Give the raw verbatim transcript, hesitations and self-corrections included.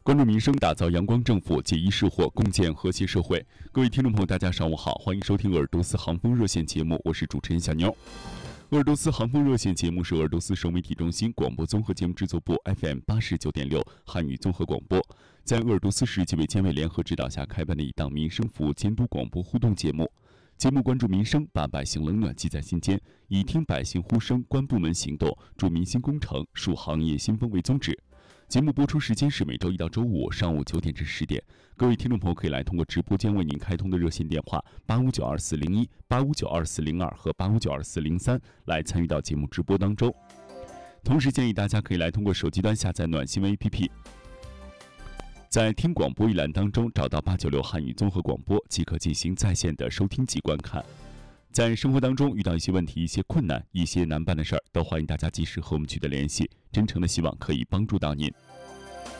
关注民生，打造阳光政府，解疑释惑，共建和谐社会。各位听众朋友，大家上午好，欢迎收听鄂尔多斯航风热线节目，我是主持人小妞。鄂尔多斯航风热线节目是鄂尔多斯省媒体中心广播综合节目制作部 F M 八十九点六汉语综合广播，在鄂尔多斯市纪委监委联合指导下开办的一档民生服务监督广播互动节目。节目关注民生，把百姓冷暖记在心间，以听百姓呼声、观部门行动、助民心工程、树行业新风为宗旨。节目播出时间是每周一到周五上午九点至十点。各位听众朋友可以来通过直播间为您开通的热线电话八五九二四零一、八五九二四零二和八五九二四零三来参与到节目直播当中。同时建议大家可以来通过手机端下载暖新闻 A P P， 在听广播一栏当中找到八九六汉语综合广播，即可进行在线的收听及观看。在生活当中遇到一些问题、一些困难、一些难办的事儿，都欢迎大家及时和我们取得联系，真诚的希望可以帮助到您。